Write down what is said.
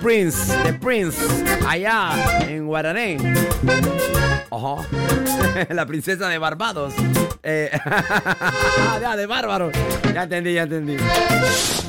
The Prince, allá en Guaraní. Ojo. La princesa de Barbados. De Bárbaro. Ya entendí.